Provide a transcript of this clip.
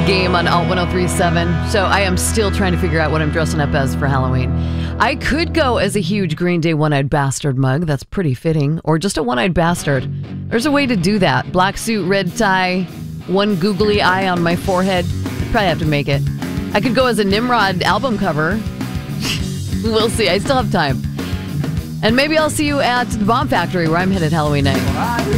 game on Alt 1037. So I am still trying to figure out what I'm dressing up as for Halloween. I could go as a huge Green Day One-Eyed Bastard mug. That's pretty fitting. Or just a one-eyed bastard. There's a way to do that. Black suit, red tie, one googly eye on my forehead. I'd probably have to make it. I could go as a Nimrod album cover. We'll see. I still have time. And maybe I'll see you at the Bomb Factory where I'm headed Halloween night.